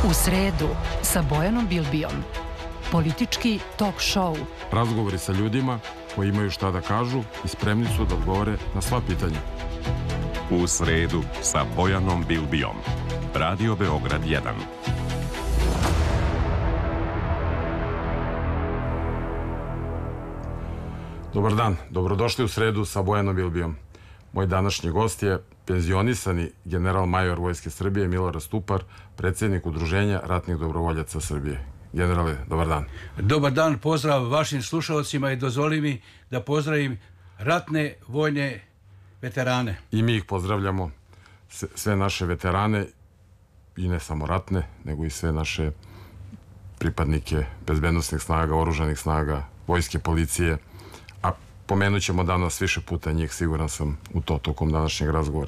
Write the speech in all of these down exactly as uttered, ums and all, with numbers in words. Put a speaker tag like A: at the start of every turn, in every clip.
A: U sredu sa Bojanom Bilbijom. Politički talk show.
B: Razgovori sa ljudima koji imaju šta da kažu i spremni su da odgovore na sva pitanja.
C: U sredu sa Bojanom Bilbijom. Radio Beograd jedan.
B: Dobar dan, dobrodošli u sredu sa Bojanom Bilbijom. Moj današnji gost je penzionisani general major Vojske Srbije Milorad Stupar, predsjednik Udruženja ratnih dobrovoljaca Srbije. Generale, dobar dan.
D: Dobar dan, pozdrav vašim slušalcima i dozvoli mi da pozdravim ratne vojne veterane.
B: I mi ih pozdravljamo, sve naše veterane, i ne samo ratne, nego i sve naše pripadnike bezbednosnih snaga, oružanih snaga, vojske, policije, a pomenut ćemo danas više puta njih, siguran sam u to tokom današnjeg razgovora.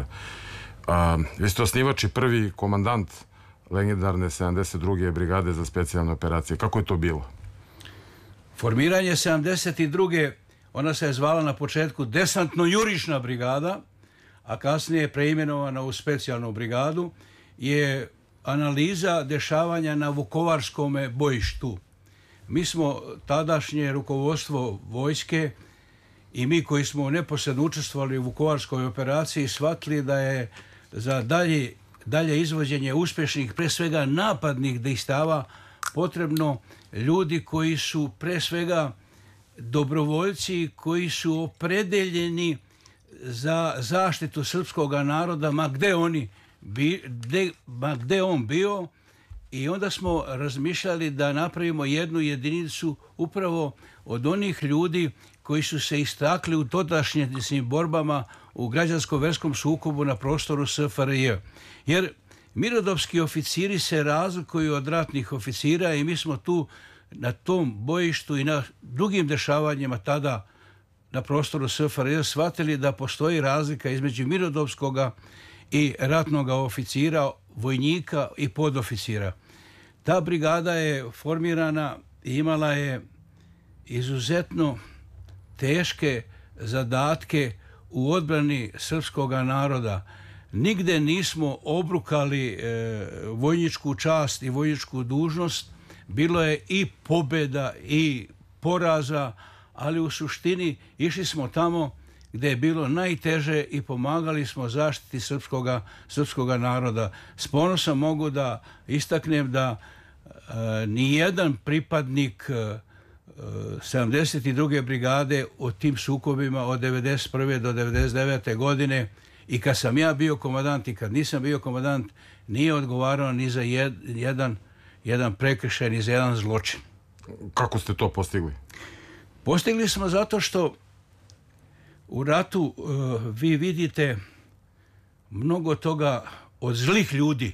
B: A, vi ste osnivač i prvi komandant legendarne sedamdeset druge brigade za specijalne operacije. Kako je to bilo?
D: Formiranje sedamdeset druge ona se je zvala na početku desantno-jurišna brigada, a kasnije je preimenovana u specijalnu brigadu, je analiza dešavanja na Vukovarskom bojištu. Mi smo tadašnje rukovodstvo vojske i mi koji smo neposredno učestvovali u Vukovarskoj operaciji shvatili da je za dalje, dalje izvođenje uspješnih, pre svega napadnih dejstava, potrebno ljudi koji su pre svega dobrovoljci, koji su opredeljeni za zaštitu srpskog naroda, ma gde oni bi, gde, ma gde on bio. I onda smo razmišljali da napravimo jednu jedinicu upravo od onih ljudi koji su se istakli u tadašnjim borbama u građansko-verskom sukobu na prostoru S F R J. Jer mirnodopski oficiri se razlikuju od ratnih oficira i mi smo tu na tom bojištu i na drugim dešavanjima tada na prostoru S F R J shvatili da postoji razlika između mirnodopskoga i ratnog oficira, vojnika i podoficira. Ta brigada je formirana i imala je izuzetno teške zadatke u odbrani srpskog naroda. Nigde nismo obrukali e, vojničku čast i vojničku dužnost. Bilo je i pobjeda i poraza, ali u suštini išli smo tamo gdje je bilo najteže i pomagali smo zaštiti srpskoga, srpskoga naroda. S ponosom mogu da istaknem da e, nijedan pripadnik e, sedamdeset druge brigade u tim sukobima od devedeset prve do devedeset devete godine i kad sam ja bio komandant i kad nisam bio komandant nije odgovarao ni za jed, jedan, jedan prekršaj, ni za jedan zločin.
B: Kako ste to postigli?
D: Postigli smo zato što u ratu uh, vi vidite mnogo toga od zlih ljudi.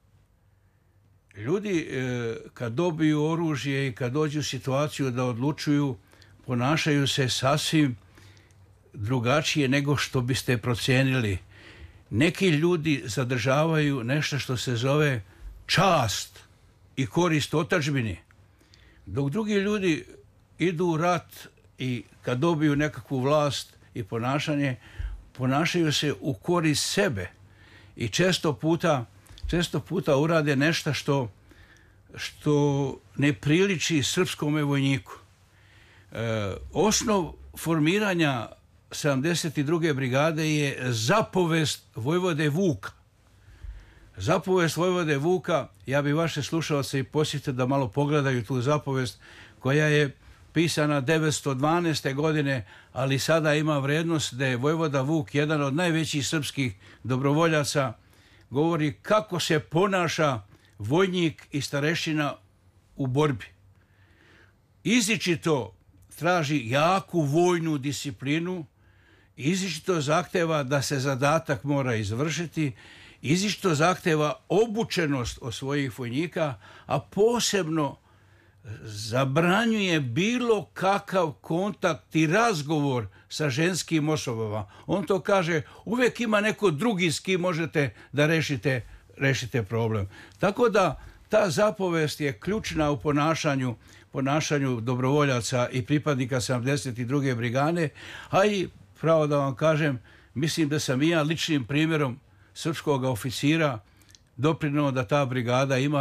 D: Ljudi uh, kad dobiju oružje i kad dođu u situaciju da odlučuju, ponašaju se sasvim drugačije nego što biste procenili. Neki ljudi zadržavaju nešto što se zove čast i korist otadžbini, dok drugi ljudi idu u rat i kad dobiju nekakvu vlast i ponašanje, ponašaju se u korist sebe i često puta, često puta urade nešto što, što ne priliči srpskome vojniku. E, osnov formiranja sedamdeset druge brigade je zapovest vojvode Vuka. Zapovest vojvode Vuka, ja bi vaše slušalce i posjetite da malo pogledaju tu zapovest koja je pisana devetsto dvanaeste. godine, ali sada ima vrednost da je vojvoda Vuk jedan od najvećih srpskih dobrovoljaca, govori kako se ponaša vojnik i starešina u borbi. Izričito traži jaku vojnu disciplinu, izričito zahteva da se zadatak mora izvršiti, izričito zahteva obučenost od svojih vojnika, a posebno zabranjuje bilo kakav kontakt i razgovor sa ženskim osobama. On to kaže, uvijek ima neko drugi s kim možete da rešite, rešite problem. Tako da ta zapovest je ključna u ponašanju, ponašanju dobrovoljaca i pripadnika sedamdeset druge brigade, a i pravo da vam kažem, mislim da sam i ja ličnim primjerom srpskog oficira doprineo da ta brigada ima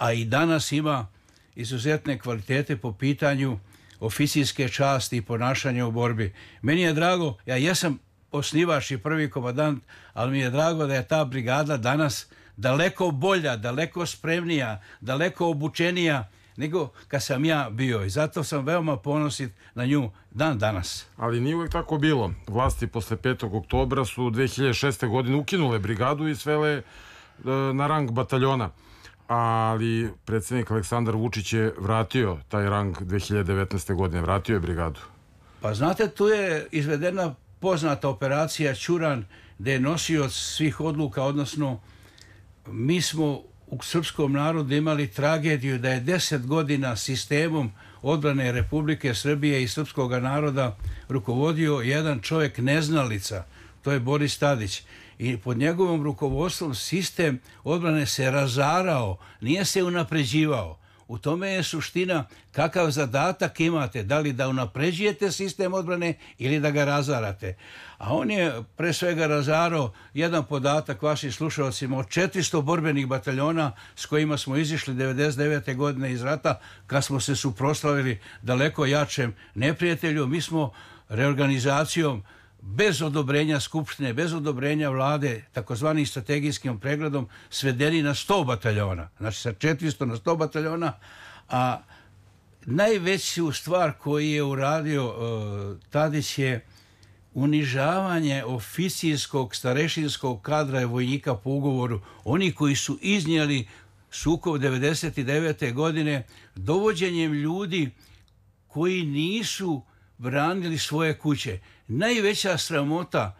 D: a i danas ima izuzetne kvalitete po pitanju oficirske časti i ponašanja u borbi. Meni je drago, ja jesam osnivač i prvi komandant, ali mi je drago da je ta brigada danas daleko bolja, daleko spremnija, daleko obučenija nego kad sam ja bio. I zato sam veoma ponosit na nju dan danas.
B: Ali nije uvijek tako bilo. Vlasti posle petog oktobra su dve hiljade šeste. godine ukinule brigadu i svele e, na rang bataljona. Ali predsjednik Aleksandar Vučić je vratio taj rang dve hiljade devetnaeste. godine. Vratio je brigadu.
D: Pa znate, tu je izvedena poznata operacija Ćuran, gdje je nosioc svih odluka, odnosno mi smo u srpskom narodu imali tragediju da je deset godina sistemom odbrane Republike Srbije i srpskog naroda rukovodio jedan čovjek neznalica, to je Boris Tadić. I pod njegovom rukovodstvom sistem odbrane se razarao, nije se unapređivao. U tome je suština kakav zadatak imate, da li da unapređujete sistem odbrane ili da ga razarate. A on je pre svega razarao jedan podatak vašim slušalcima od četiristo borbenih bataljona s kojima smo izišli devedeset devete. godine iz rata, kad smo se suprotstavili daleko jačem neprijatelju. Mi smo reorganizacijom bez odobrenja Skupštine, bez odobrenja vlade, takozvanim strategijskim pregledom, svedeni na sto bataljona. Znači sa četiristo na sto bataljona, a najveću stvar koju je uradio uh, Tadić je unižavanje oficirskog, starešinskog kadra i vojnika po ugovoru. Oni koji su iznijeli sukob devedeset devete. godine dovođenjem ljudi koji nisu branili svoje kuće. Najveća sramota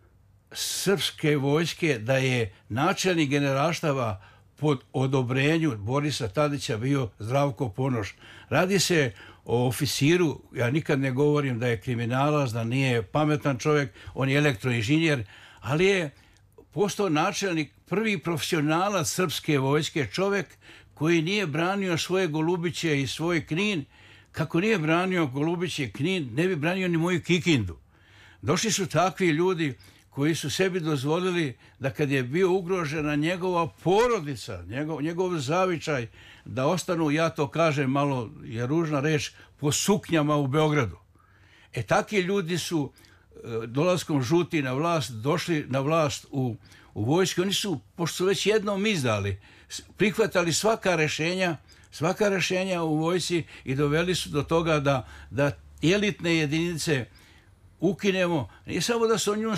D: srpske vojske da je načelnik generalštaba pod odobrenju Borisa Tadića bio Zdravko Ponoš. Radi se o oficiru, ja nikad ne govorim da je kriminalac, da nije pametan čovjek, on je elektroinženjer, ali je postao načelnik, prvi profesionalac srpske vojske, čovjek koji nije branio svoje Golubiće i svoj Knin. Kako nije branio Golubić i Knin, ne bi branio ni moju Kikindu. Došli su takvi ljudi koji su sebi dozvolili da kad je bio ugrožena njegova porodica, njegov, njegov zavičaj, da ostanu, ja to kažem, malo je ružna reč, po suknjama u Beogradu. E, takvi ljudi su dolaskom žuti na vlast došli na vlast u, u vojsku. Oni su, pošto su već jednom izdali, prihvatali svaka rešenja, svaka rešenja u vojsci i doveli su do toga da, da elitne jedinice ukinemo. Nije samo da su nju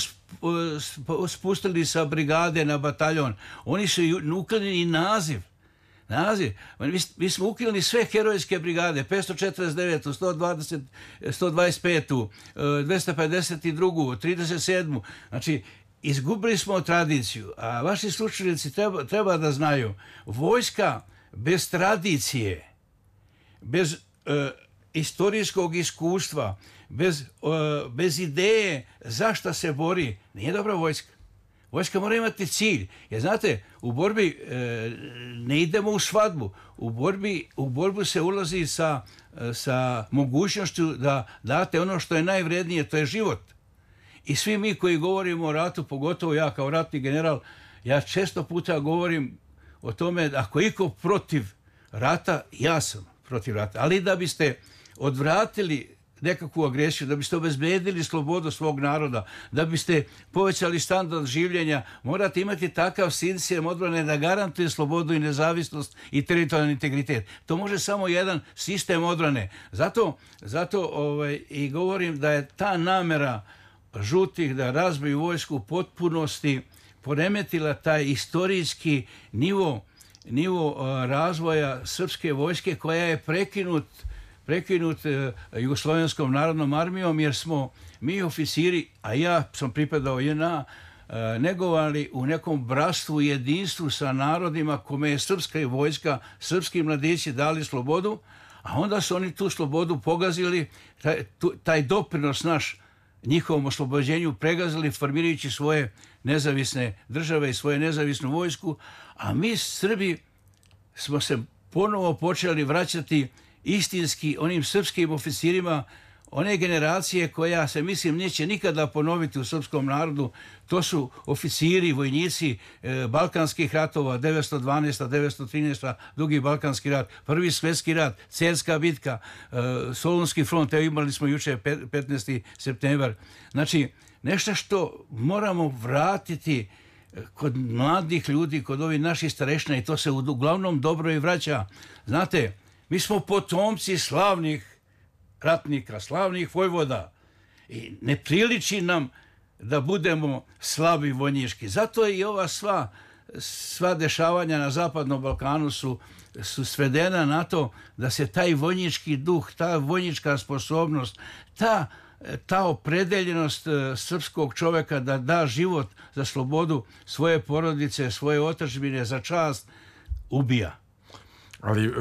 D: spustili sa brigade na bataljon, oni su ukinuli i naziv. Naziv. Mi, mi smo ukinuli sve herojske brigade, petsto četrdeset devetu, sto dvadeset, sto dvadeset petu, dvesta pedeset drugu, trideset sedmu. Znači, izgubili smo tradiciju, a vaši slušalici treba, treba da znaju, vojska bez tradicije, bez e, istorijskog iskustva, bez, e, bez ideje zašto se bori, nije dobra vojska. Vojska mora imati cilj. Jer znate, u borbi e, ne idemo u svadbu. U, borbi, u borbu se ulazi sa, sa mogućnošću da date ono što je najvrednije, to je život. I svi mi koji govorimo o ratu, pogotovo ja kao ratni general, ja često puta govorim o tome da ako iko protiv rata, ja sam protiv rata. Ali da biste odvratili nekakvu agresiju, da biste obezbedili slobodu svog naroda, da biste povećali standard življenja, morate imati takav sistem odbrane da garantuje slobodu i nezavisnost i teritorijalni integritet. To može samo jedan sistem odbrane. Zato, zato ovaj, i govorim da je ta namera žutih da razbiju vojsku u potpunosti poremetila taj istorijski nivo, nivo uh, razvoja srpske vojske koja je prekinut prekinut uh, Jugoslovenskom narodnom armijom, jer smo mi oficiri, a ja sam pripadao J N A, uh, negovali u nekom bratstvu i jedinstvu sa narodima kome je srpska vojska, srpski mladići dali slobodu, a onda su oni tu slobodu pogazili, taj, tu, taj doprinos naš njihovom oslobođenju pregazili formirajući svoje nezavisne države i svoje nezavisnu vojsku, a mi Srbi smo se ponovo počeli vraćati istinski onim srpskim oficirima one generacije koja se, mislim, neće nikada ponoviti u srpskom narodu, to su oficiri, vojnici e, Balkanskih ratova, devetsto dvanaesta. devetsto trinaesta. Drugi Balkanski rat, Prvi svjetski rat, Cerska bitka, e, Solunski front, evo imali smo juče petnaesti septembar. Znači, nešto što moramo vratiti kod mladih ljudi, kod ovih naših starešina, i to se uglavnom dobro i vraća. Znate, mi smo potomci slavnih ratnika, slavnih vojvoda i ne priliči nam da budemo slabi vojnički. Zato i ova sva, sva dešavanja na Zapadnom Balkanu su, su svedena na to da se taj vojnički duh, ta vojnička sposobnost, ta ta opredeljenost srpskog čovjeka da da život za slobodu svoje porodice, svoje otadžbine, za čast, ubija.
B: Ali e,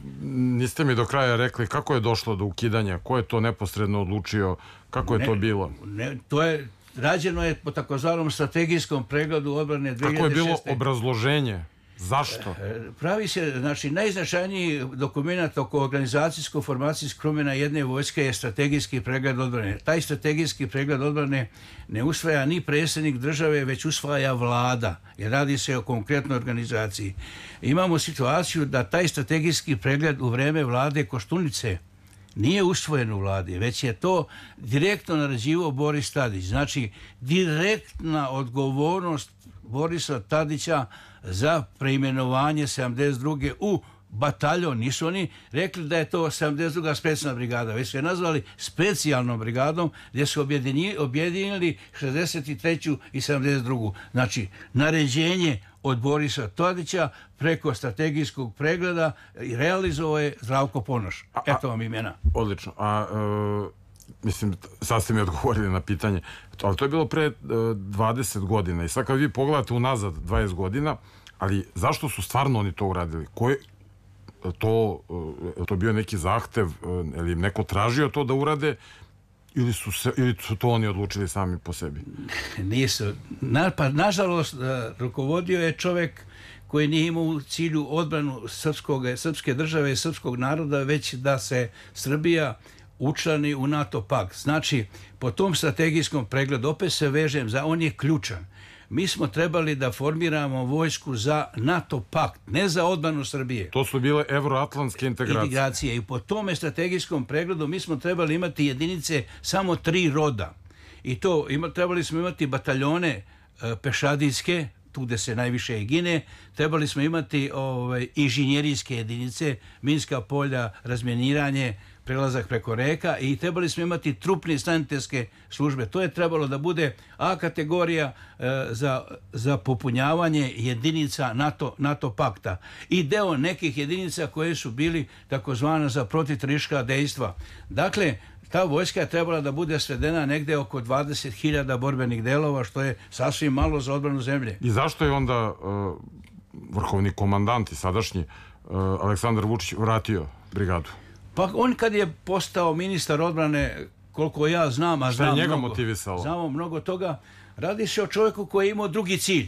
B: niste mi do kraja rekli kako je došlo do ukidanja, ko je to neposredno odlučio, kako je
D: ne,
B: to bilo?
D: Ne, to je, rađeno je po takozvanom strategijskom pregledu odbrane dve hiljade šeste.
B: Kako je bilo obrazloženje? Zašto?
D: Pravi se, znači, najznačajniji dokument oko organizacijsko-formacijskih promjena jedne vojske je strategijski pregled odbrane. Taj strategijski pregled odbrane ne usvaja ni predsjednik države, već usvaja vlada, jer radi se o konkretnoj organizaciji. Imamo situaciju da taj strategijski pregled u vreme vlade Koštunice nije usvojen u vladi, već je to direktno naređivao Boris Tadić. Znači, direktna odgovornost Borisa Tadića za preimenovanje sedamdeset druge u bataljon. Nisu oni rekli da je to sedamdeset druga specijalna brigada, već su je nazvali specijalnom brigadom, gdje su objedinili šezdeset treću i sedamdeset drugu. Znači, naređenje od Borisa Tadića preko strategijskog pregleda i realizovao je Zdravko Ponoš. Eto vam imena.
B: Odlično. A, e, mislim, sad ste mi odgovorili na pitanje, ali to je bilo pre e, dvadeset godina i sad kad vi pogledate unazad dvadeset godina, ali zašto su stvarno oni to uradili? Ko je to, e, to bio neki zahtev, e, ili neko tražio to da urade, ili su, se, ili su to oni odlučili sami po sebi?
D: Nisu. Na, pa, nažalost, rukovodio je čovjek koji nije imao u cilju odbranu srpskog, srpske države i srpskog naroda, već da se Srbija učlani u NATO pakt. Znači, po tom strategijskom pregledu, opet se vežem, za on je ključan. Mi smo trebali da formiramo vojsku za NATO pakt, ne za odbranu Srbije.
B: To su bile evroatlantske integracije.
D: integracije. I po tome strategijskom pregledu mi smo trebali imati jedinice samo tri roda. I to ima, trebali smo imati bataljone e, pešadijske, tu gde se najviše i gine, trebali smo imati ovaj, inženjerijske jedinice, minska polja, razminiranje, prelazak preko reka, i trebali smo imati trupne sanitetske službe. To je trebalo da bude A kategorija e, za, za popunjavanje jedinica NATO, NATO pakta i deo nekih jedinica koje su bili takozvana za protivteroristička dejstva. Dakle, ta vojska je trebala da bude svedena negde oko dvadeset hiljada borbenih delova, što je sasvim malo za odbranu zemlje.
B: I zašto je onda uh, vrhovni komandant i sadašnji uh, Aleksandar Vučić vratio brigadu?
D: Pa on kad je postao ministar odbrane, koliko ja znam, a znam
B: Šta je njega
D: mnogo,
B: motivisalo?
D: znamo mnogo toga, radi se o čovjeku koji je imao drugi cilj.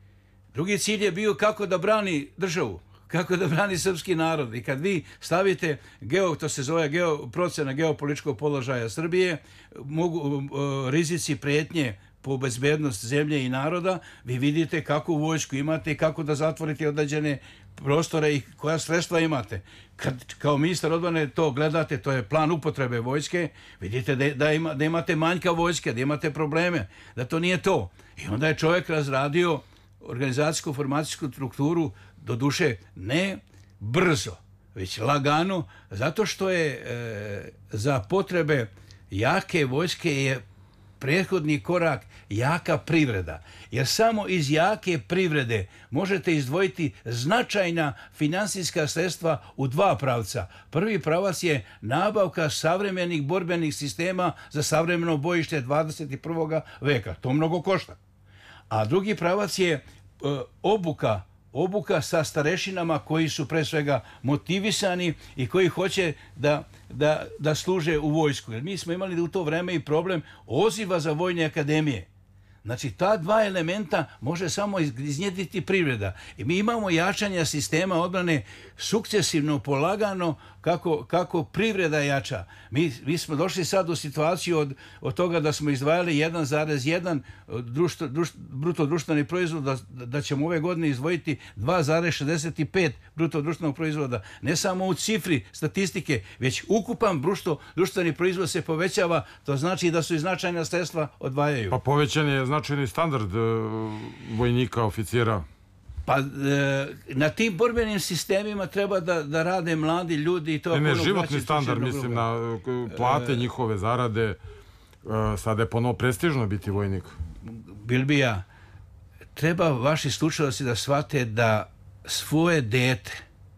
D: Drugi cilj je bio kako da brani državu, kako da brani srpski narod. I kad vi stavite geo, to se zove geo, procena geopolitičkog položaja Srbije, mogu uh, rizici prijetnje po bezbednost zemlje i naroda, vi vidite kakvu vojsku imate i kako da zatvorite određene prostore i koja sredstva imate. Kad kao ministar odbrane to gledate, to je plan upotrebe vojske, vidite da, da, ima, da imate manjka vojske, da imate probleme, da to nije to. I onda je čovjek razradio organizacijsku formacijsku strukturu, do duše ne brzo, već lagano, zato što je e, za potrebe jake vojske je prethodni korak jaka privreda. Jer samo iz jake privrede možete izdvojiti značajna finansijska sredstva u dva pravca. Prvi pravac je nabavka savremenih borbenih sistema za savremeno bojište dvadeset prvog veka. To mnogo košta. A drugi pravac je e, obuka obuka sa starešinama koji su pre svega motivisani i koji hoće da, da, da služe u vojsku. Jer mi smo imali u to vreme i problem oziva za vojne akademije. Znači, ta dva elementa može samo iznjedriti privreda. I mi imamo jačanje sistema odbrane sukcesivno, polagano, kako, kako privreda jača. Mi, mi smo došli sad u situaciju od, od toga da smo izdvajali jedan zarez jedan društvo, društvo, bruto društveni proizvod, da, da ćemo ove godine izdvojiti dva zarez šezdeset pet bruto društvenog proizvoda. Ne samo u cifri statistike, već ukupan bruto društveni proizvod se povećava, to znači da su i značajna sredstva odvajaju.
B: Pa povećan je značajni standard e, vojnika, oficira.
D: Pa e, na tim borbenim sistemima treba da, da rade mladi ljudi i to...
B: Ne, ne, životni standard, mislim, na plate, e, njihove zarade. E, sada je ponovo prestižno biti vojnik.
D: Bilbija, treba vaši slušalci da shvate da svoje dete,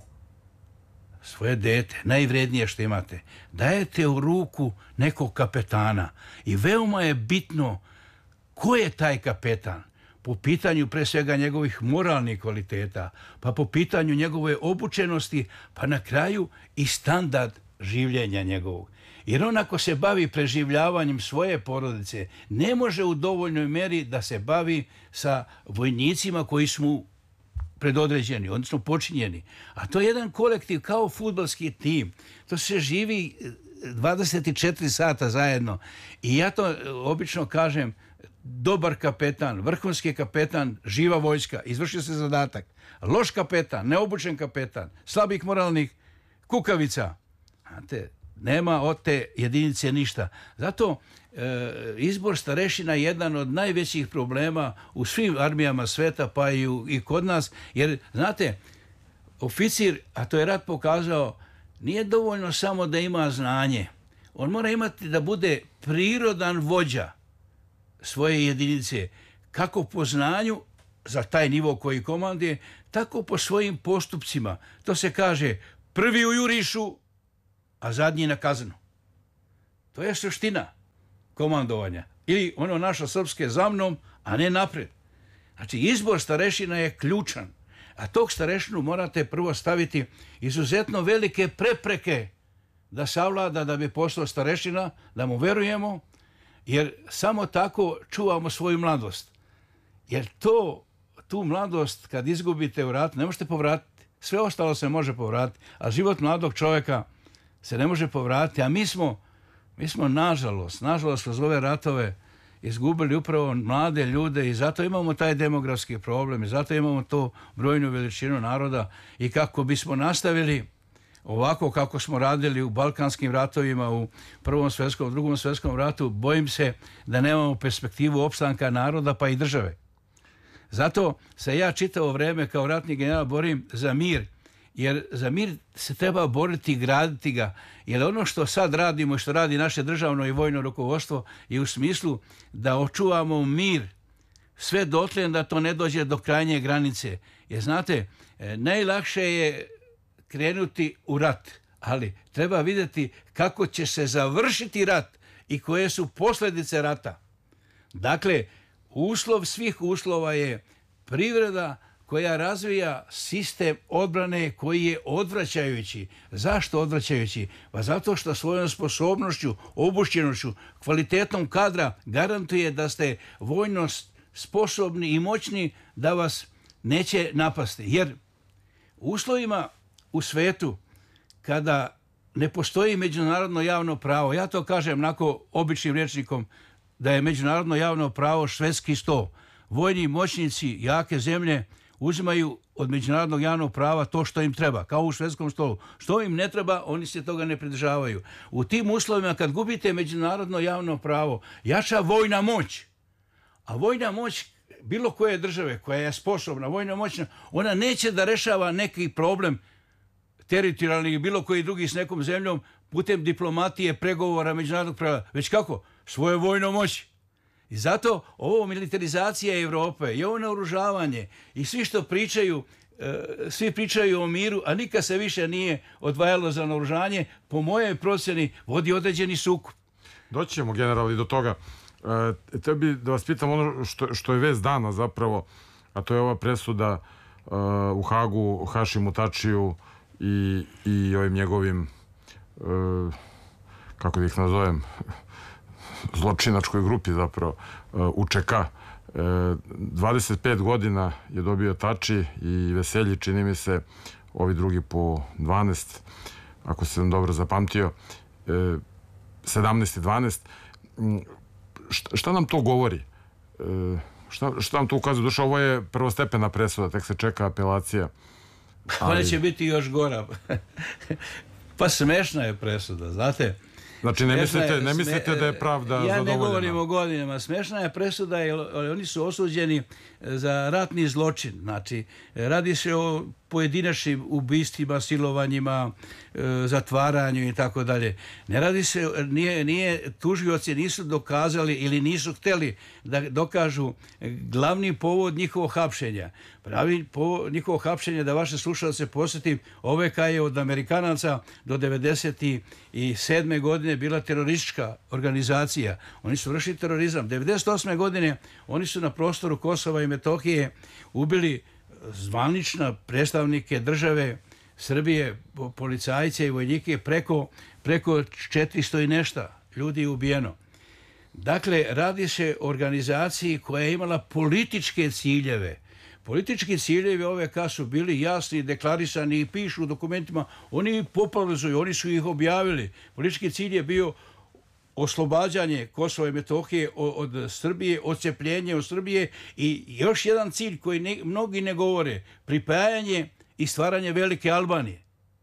D: svoje dete, najvrednije što imate, dajete u ruku nekog kapetana. I veoma je bitno ko je taj kapetan. Po pitanju pre svega njegovih moralnih kvaliteta, pa po pitanju njegove obučenosti, pa na kraju i standard življenja njegovog. Jer on ako se bavi preživljavanjem svoje porodice, ne može u dovoljnoj meri da se bavi sa vojnicima koji su mu predodređeni, odnosno počinjeni. A to je jedan kolektiv kao fudbalski tim. To se živi dvadeset četiri sata zajedno. I ja to obično kažem, dobar kapetan, vrhunski kapetan, živa vojska, izvršio se zadatak. Loš kapetan, neobučen kapetan, slabih moralnih kukavica. Znate, nema od te jedinice ništa. Zato e, izbor starešina je jedan od najvećih problema u svim armijama sveta, pa i, u, i kod nas. Jer, znate, oficir, a to je rat pokazao, nije dovoljno samo da ima znanje. On mora imati da bude prirodan vođa svoje jedinice, kako po znanju za taj nivo koji komanduje, tako po svojim postupcima. To se kaže prvi u jurišu, a zadnji na kaznu. To je suština komandovanja. Ili ono naša srpske za mnom, a ne napred. Znači, izbor starešina je ključan. A tog starešinu morate prvo staviti izuzetno velike prepreke da savlada da bi postao starešina, da mu verujemo, jer samo tako čuvamo svoju mladost. Jer to, tu mladost kad izgubite u ratu, ne možete povratiti. Sve ostalo se može povratiti, a život mladog čovjeka se ne može povratiti. A mi smo, mi smo nažalost, nažalost kroz ove ratove izgubili upravo mlade ljude i zato imamo taj demografski problem i zato imamo to brojnu veličinu naroda. I kako bismo nastavili ovako kako smo radili u Balkanskim ratovima, u Prvom svjetskom, Drugom svjetskom ratu, bojim se da nemamo perspektivu opstanka naroda pa i države. Zato se ja čitavo vrijeme kao ratni general borim za mir, jer za mir se treba boriti i graditi ga. Jer ono što sad radimo i što radi naše državno i vojno rukovodstvo je u smislu da očuvamo mir sve dotle da to ne dođe do krajnje granice. Jer znate, najlakše je krenuti u rat, ali treba vidjeti kako će se završiti rat i koje su posljedice rata. Dakle, uslov svih uslova je privreda koja razvija sistem odbrane koji je odvraćajući. Zašto odvraćajući? Pa zato što svojom sposobnošću, obučenošću, kvalitetom kadra garantuje da ste vojno sposobni i moćni da vas neće napasti. Jer u uslovima u svetu kada ne postoji međunarodno javno pravo, ja to kažem onako običnim rječnikom, da je međunarodno javno pravo švedski sto. Vojni moćnici jake zemlje uzimaju od međunarodnog javnog prava to što im treba, kao u švedskom stolu. Što im ne treba, oni se toga ne pridržavaju. U tim uslovima kad gubite međunarodno javno pravo, jača vojna moć. A vojna moć bilo koje države koja je sposobna, vojna moćna, ona neće da rešava neki problem teritorijalni ili bilo koji drugi s nekom zemljom putem diplomatije, pregovora, međunarodnog prava. Već kako? Svoje vojno moći. I zato ovo militarizacija Evrope i ovo naoružavanje i svi što pričaju, svi pričaju o miru, a nikad se više nije odvajalo za naoružanje, po mojoj procjeni vodi određeni sukob.
B: Doći ćemo, general, i do toga. E, te bi da vas pitam ono što, što je vez dana zapravo, a to je ova presuda uh, u Hagu Hašimu Tačiju i, i ovim njegovim, uh, kako da ih nazovem, zločinačkoj grupi zapravo, uh, U Č K, dvadeset pet godina je dobio Tači i Veselji, čini mi se, ovi drugi po dvanaest, ako sam dobro zapamtio, sedamnaest i dvanaest. Šta, šta nam to govori? Šta, šta nam to ukazuje? Duša, ovo je prvostepena presuda, tek se čeka apelacija.
D: Ali... Ona će biti još gora. Pa smešna je presuda, znate.
B: Znači, ne mislite, ne mislite da je pravda
D: ja
B: zadovoljena?
D: Ja ne govorim o godinama. Smešna je presuda jer oni su osuđeni za ratni zločin. Znači, radi se o pojedinačnim ubistvima, silovanjima, zatvaranju i tako dalje. Ne radi se, nije, nije, tužioci nisu dokazali ili nisu hteli da dokažu glavni povod njihovog hapšenja. Pravi povod njihovog hapšenja, da vaše slušalce posjetim, O V K je od Amerikanaca do devedeset sedme godine bila teroristička organizacija. Oni su vršili terorizam. devedeset osme godine oni su na prostoru Kosova i Metohije ubili zvanična predstavnike države Srbije, policajce i vojnike, preko, preko četiristo i nešta ljudi je ubijeno. Dakle, radi se o organizaciji koja je imala političke ciljeve. Politički ciljevi O V K su bili jasni, deklarisani i pišu u dokumentima. Oni ih popularuju, oni su ih objavili. Politički cilj je bio oslobađanje Kosova i Metohije od Srbije, odcepljenje od Srbije i još jedan cilj koji ne, mnogi ne govore, pripajanje i stvaranje velike Albanije.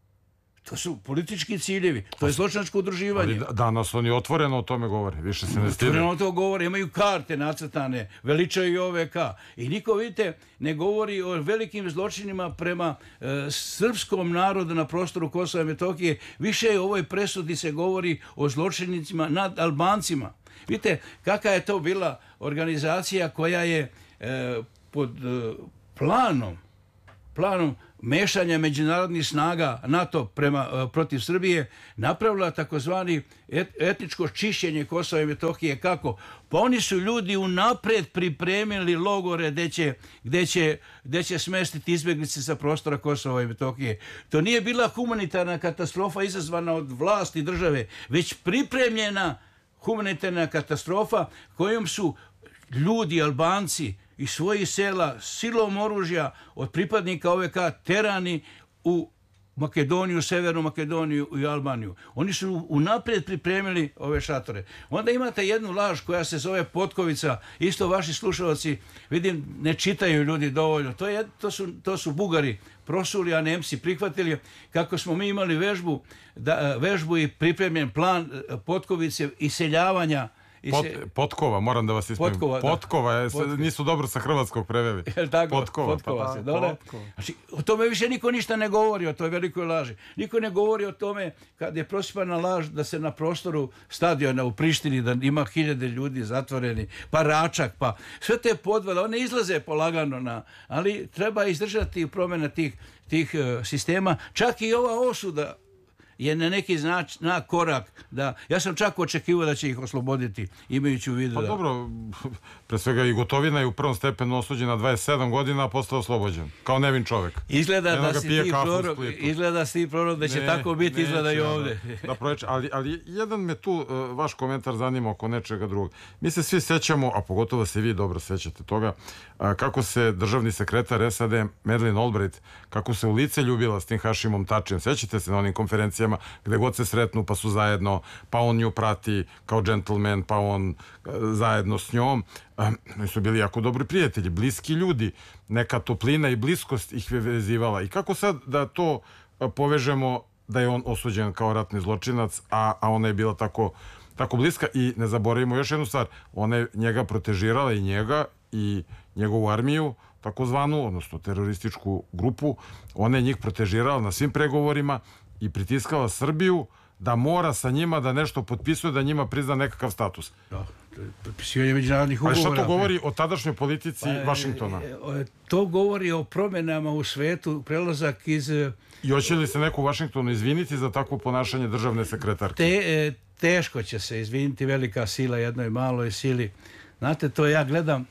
D: To su politički ciljevi, to je zločinačko udruživanje.
B: Ali danas oni otvoreno o tome govore, više se ne stide.
D: Otvoreno o tome govore, imaju karte nacrtane, veličaju O V K. I niko, vidite, ne govori o velikim zločinima prema e, srpskom narodu na prostoru Kosova i Metohije. Više u ovoj presudi se govori o zločinicima nad Albancima. Vidite, kakva je to bila organizacija koja je e, pod e, planom, planom mešanja međunarodnih snaga NATO prema, protiv Srbije napravila takozvani et, etničko čišćenje Kosova i Metohije. Kako? Pa oni su ljudi unapred pripremili logore gde će, gde će, gde će smestiti izbjeglice sa prostora Kosova i Metohije. To nije bila humanitarna katastrofa izazvana od vlasti države, već pripremljena humanitarna katastrofa kojom su ljudi, Albanci, iz svojih sela silom oružja od pripadnika O V K terani u Makedoniju, Severnu Makedoniju i Albaniju. Oni su unaprijed pripremili ove šatore. Onda imate jednu laž koja se zove potkovica. Isto vaši slušalci, vidim, ne čitaju ljudi dovoljno. To, je, to, su, to su Bugari prosuli, a Nemci prihvatili. Kako smo mi imali vežbu, da, vežbu i pripremljen plan potkovice iseljavanja.
B: Pot, potkova, moram da vas ispravim.
D: Potkova,
B: potkova je, potkova. Nisu dobro sa hrvatskog preveli.
D: Tako,
B: potkova.
D: Potkova se, dole. Znači, o tome više niko ništa ne govori, o toj velikoj laži. Niko ne govori o tome kad je prosipana laž da se na prostoru stadiona u Prištini da ima hiljade ljudi zatvoreni, pa Račak, pa sve te podvale, one izlaze polagano na, ali treba izdržati promjena tih, tih uh, sistema. Čak i ova osuda je na neki znač, na korak da, ja sam čak očekivao da će ih osloboditi, imajući u vidu
B: pa
D: da...
B: dobro, pre svega i Gotovina je u prvom stepenu osuđen na dvadeset sedam godina, a postao oslobođen, kao nevin čovjek.
D: Izgleda da si ti prorok, izgleda si prorok da će ne, tako biti, izgleda i ovdje.
B: Da, da proječe, ali, ali jedan me tu, uh, vaš komentar zanima oko nečega drugog. Mi se svi sećamo, a pogotovo se vi dobro sećate toga, uh, kako se državni sekretar S A D Madeleine Albright, kako se u lice ljubila s tim Hašimom Tačijem. Sećate se na onim konferencijama gde god se sretnu pa su zajedno, pa on nju prati kao džentlmen, pa on uh, zajedno s njom. Oni su bili jako dobri prijatelji, bliski ljudi, neka toplina i bliskost ih vezivala. I kako sad da to povežemo da je on osuđen kao ratni zločinac, a, a ona je bila tako, tako bliska? I ne zaboravimo još jednu stvar, ona je njega protežirala i njega i njegovu armiju, takozvanu, odnosno terorističku grupu, ona je njih protežirala na svim pregovorima i pritiskala Srbiju da mora sa njima da nešto potpisuje, da njima prizna nekakav status.
D: Da, potpisivanje međunarodnih ugovora.
B: Ali šta to govori o tadašnjoj politici pa, Vašingtona?
D: To govori o promjenama u svetu, prelazak iz...
B: I hoće li se neko u Vašingtonu izviniti za takvo ponašanje državne sekretarke?
D: Te, teško će se izviniti, velika sila jednoj maloj sili. Znate, to ja gledam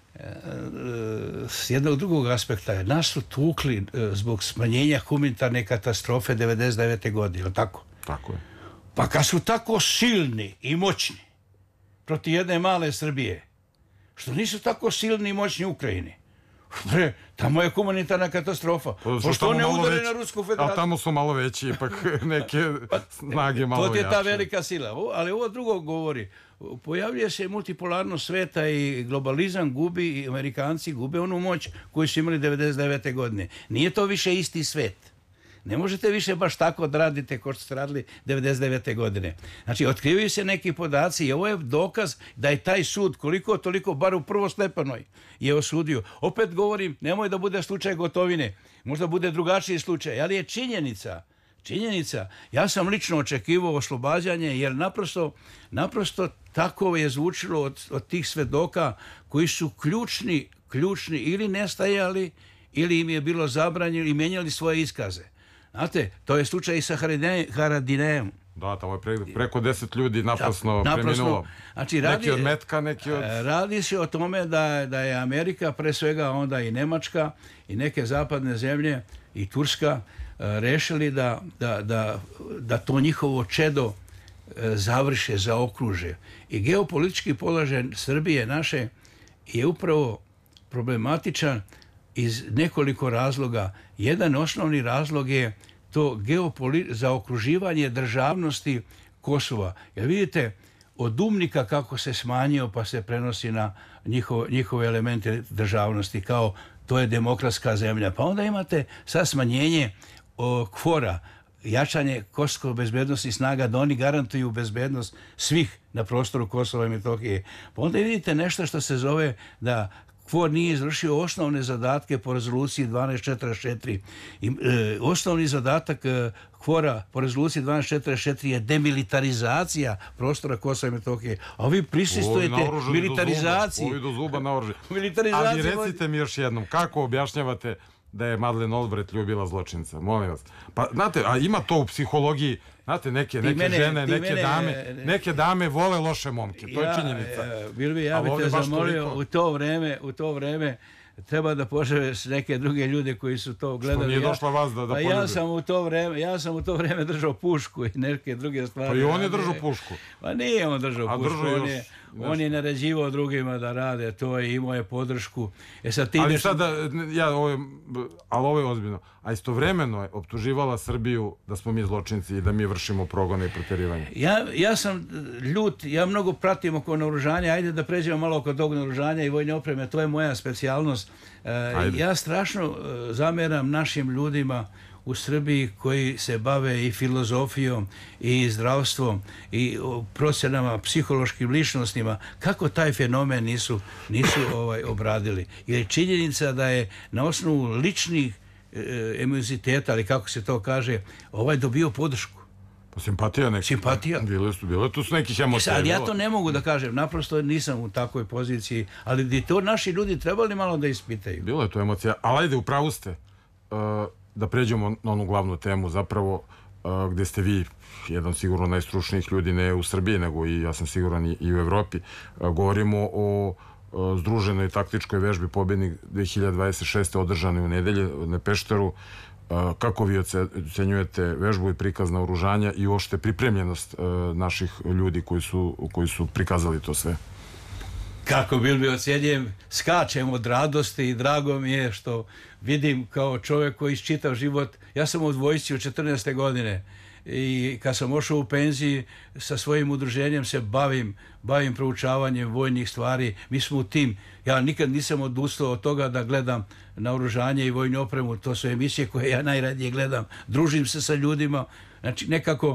D: s jednog drugog aspekta. Nas su tukli zbog smanjenja humanitarne katastrofe devedeset devete godine, ili tako?
B: Tako je.
D: Pa kad su tako silni i moćni protiv jedne male Srbije, što nisu tako silni i moćni u Ukrajini. Bre, tamo je humanitarna katastrofa. Pošto ne udare na Rusku federaciju?
B: A tamo su malo veći, ipak neke snage malo jače.
D: To je ta velika sila. Ali ovo drugo govori. Pojavljuje se multipolarnost sveta i globalizam gubi, i Amerikanci gube onu moć koju su imali devedeset devete godine. Nije to više isti svet. Ne možete više baš tako da radite kao što ste radili devedeset devete godine. Znači, otkrivaju se neki podaci i ovo je dokaz da je taj sud, koliko toliko, bar u prvostepenoj, je osudio. Opet govorim, nemoj da bude slučaj Gotovine, možda bude drugačiji slučaj, ali je činjenica, činjenica, ja sam lično očekivao oslobađanje, jer naprosto, naprosto tako je zvučilo od, od tih svedoka koji su ključni, ključni ili nestajali, ili im je bilo zabranjeno i menjali svoje iskaze. Znate, to je slučaj i sa Haradinejem.
B: Da, tamo je pre, preko deset ljudi naprasno, naprasno preminulo.
D: Znači, radi,
B: neki od metka, neki od...
D: Radi se o tome da, da je Amerika, pre svega onda i Nemačka i neke zapadne zemlje i Turska rešili da, da, da, da to njihovo čedo završe, zaokruže. I geopolitički položaj Srbije naše je upravo problematičan iz nekoliko razloga. Jedan osnovni razlog je to geopoli- zaokruživanje državnosti Kosova. Jer vidite, od Dubnika kako se smanjio pa se prenosi na njiho, njihove elemente državnosti, kao to je demokratska zemlja. Pa onda imate sad smanjenje o, kvora, jačanje kosovo-bezbednostnih snaga, da oni garantuju bezbednost svih na prostoru Kosova i Metohije. Pa onda vidite nešto što se zove da kvor nije izvršio osnovne zadatke po rezoluciji dvanaest četrdeset četiri. I, e, osnovni zadatak e, kvora po rezoluciji dvanaest četrdeset četiri je demilitarizacija prostora Kosova i Metohije. A vi prisustujete militarizaciji.
B: Ovi do zuba naoruženi.
D: Militarizaciji.
B: Ali recite mi još jednom, kako objašnjavate da je Madeleine Albright ljubila zločinca? Molim vas. Pa, znate, a ima to u psihologiji, znate, neke, neke mene, žene, neke mene, dame, neke dame vole loše momke. To ja, je činjenica.
D: Bilbi, ja bih te zamolio toliko... u to vreme, u to vreme treba da poželeš neke druge ljude koji su to gledali.
B: Što nije došla vas da, da
D: pa ja sam u to vreme, ja sam u to vreme držao pušku i neke druge stvari.
B: Pa i on je držao pušku.
D: Pa nije on držao
B: a
D: pušku, on je, on je naređivao drugima da rade to i imao je podršku. E sad ti
B: ali
D: nešto...
B: sada, ja, ovo je, ali ovo je ozbiljno. A istovremeno je optuživala Srbiju da smo mi zločinci i da mi vršimo progone i proterivanje.
D: Ja, ja sam ljut, ja mnogo pratim oko naoružanja, ajde da pređemo malo oko tog naoružanja i vojne opreme, to je moja specijalnost. E, ja strašno e, zameram našim ljudima u Srbiji koji se bave i filozofijom i zdravstvom i procjenama psihološkim ličnostima, kako taj fenomen nisu, nisu ovaj, obradili. Jer činjenica da je na osnovu ličnih e, emoziteta, ali kako se to kaže, ovaj dobio podršku.
B: Pa simpatija neka.
D: Simpatija.
B: Bile su, bile tu su nekih emocija.
D: Ali ja to ne mogu da kažem, naprosto nisam u takvoj poziciji, ali bi to naši ljudi trebali malo da ispitaju.
B: Bilo je to emocija, ali ajde, upravo ste. Uh, da pređemo na onu glavnu temu, zapravo uh, gdje ste vi jedan sigurno najstručnijih ljudi, ne u Srbiji, nego i ja sam siguran i, i u Evropi. Uh, govorimo o uh, združenoj taktičkoj vežbi Pobjednik dve hiljade dvadeset šeste održane u nedelje na Pešteru. Uh, kako vi ocenjujete vežbu i prikaz naoružanja i uopšte pripremljenost uh, naših ljudi koji su, koji su prikazali to sve?
D: Kako bil bi ocjenjujem, skačem od radosti i drago mi je što vidim kao čovjek koji isčitav život. Ja sam u vojsci od četrnaeste godine i kad sam ošao u penziji sa svojim udruženjem se bavim, bavim proučavanjem vojnih stvari. Mi smo u tim, ja nikad nisam odustao od toga da gledam naoružanje i vojnu opremu, to su emisije koje ja najradije gledam, družim se sa ljudima, znači nekako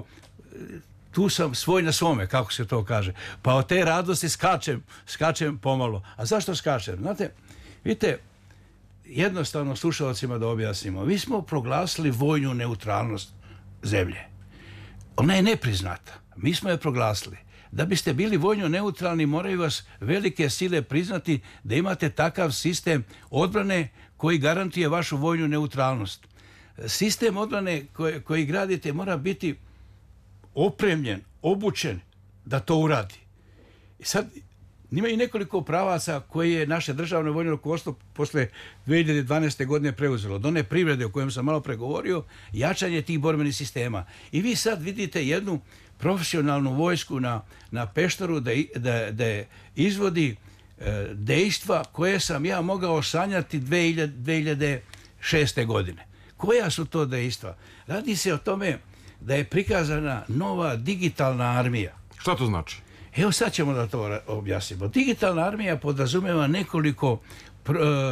D: tu sam svoj na svome, kako se to kaže. Pa od te radosti skačem, skačem pomalo. A zašto skačem? Znate, vidite, jednostavno slušalcima da objasnimo. Mi smo proglasili vojnu neutralnost zemlje. Ona je nepriznata. Mi smo je proglasili. Da biste bili vojno neutralni, moraju vas velike sile priznati da imate takav sistem odbrane koji garantuje vašu vojnu neutralnost. Sistem odbrane koji, koji gradite mora biti opremljen, obučen da to uradi. I sad ima i nekoliko pravaca koje je naše državno vojno rukovodstvo posle dve hiljade dvanaeste. godine preuzelo. Od one privrede o kojem sam malo pregovorio, jačanje tih borbenih sistema. I vi sad vidite jednu profesionalnu vojsku na, na Pešteru da, da, da izvodi e, dejstva koje sam ja mogao sanjati dve hiljade šeste. godine. Koja su to dejstva? Radi se o tome da je prikazana nova digitalna armija.
B: Šta to znači?
D: Evo sad ćemo da to objasnimo. Digitalna armija podrazumeva nekoliko, pr,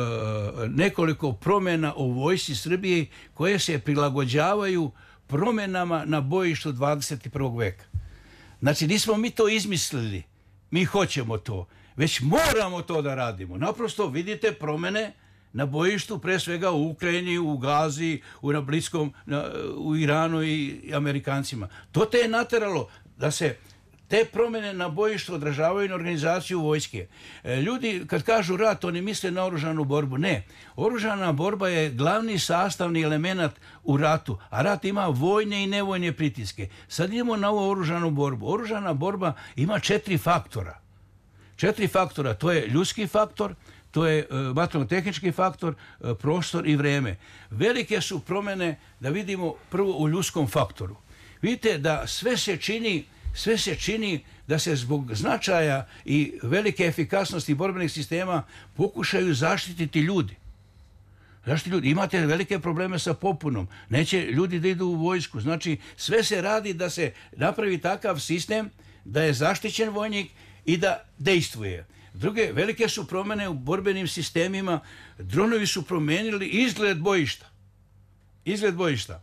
D: nekoliko promjena u vojsci Srbije koje se prilagođavaju promjenama na bojištu dvadeset prvog veka. Znači, nismo mi to izmislili, mi hoćemo to, već moramo to da radimo. Naprosto vidite promjene na bojištu, pre svega u Ukrajini, u Gazi, u, na Bliskom, na, u Iranu i Amerikancima. To te je nateralo da se te promjene na bojištu odražavaju na organizaciju vojske. E, ljudi kad kažu rat, oni misle na oružanu borbu. Ne. Oružana borba je glavni sastavni element u ratu, a rat ima vojne i nevojne pritiske. Sad idemo na ovu oružanu borbu. Oružana borba ima četiri faktora. Četiri faktora, to je ljudski faktor, to je uh, materijalno-tehnički faktor, uh, prostor i vreme. Velike su promjene, da vidimo prvo u ljudskom faktoru. Vidite da sve se čini Sve se čini da se zbog značaja i velike efikasnosti borbenih sistema pokušaju zaštititi ljudi. Zaštiti ljudi. Imate velike probleme sa popunom. Neće ljudi da idu u vojsku. Znači, sve se radi da se napravi takav sistem da je zaštićen vojnik i da dejstvuje. Druge, velike su promjene u borbenim sistemima. Dronovi su promenili izgled bojišta. Izgled bojišta.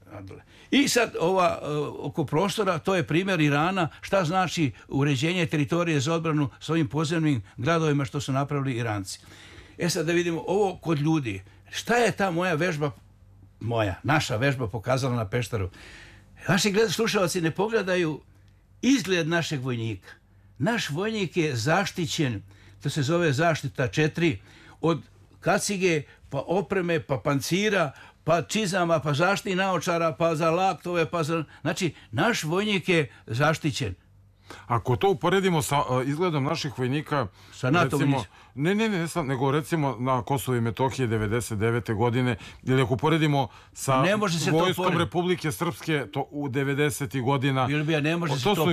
D: I sad ova uh, oko prostora, to je primjer Irana, šta znači uređenje teritorije za odbranu s ovim podzemnim gradovima što su napravili Iranci. E sad da vidimo ovo kod ljudi. Šta je ta moja vežba, moja, naša vežba pokazala na Peštaru? Naši gled, slušalci ne pogledaju izgled našeg vojnika. Naš vojnik je zaštićen, to se zove zaštita četiri, od kacige, pa opreme, pa pancira, pa čizama, pa zaštitnih naočara, pa za laktove, pa za... Znači, naš vojnik je zaštićen.
B: Ako to uporedimo sa uh, izgledom naših vojnika,
D: sa NATO
B: recimo, ne, ne, ne, ne, nego recimo na Kosovo i Metohije devedeset devete. godine, ili ako uporedimo sa vojskom Republike Srpske to u devedesetih godina,
D: Bilbija, ne može
B: to
D: se to
B: su